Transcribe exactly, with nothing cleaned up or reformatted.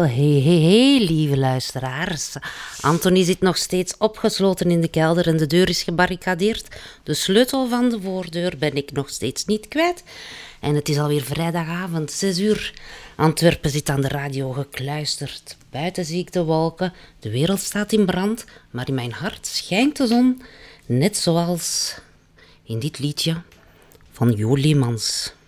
hey, hey, hey, lieve luisteraars. Anthony zit nog steeds opgesloten in de kelder en de deur is gebarricadeerd. De sleutel van de voordeur ben ik nog steeds niet kwijt. En het is alweer vrijdagavond, zes uur. Antwerpen zit aan de radio gekluisterd. Buiten zie ik de wolken, de wereld staat in brand, maar in mijn hart schijnt de zon, net zoals in dit liedje van Jo Leemans.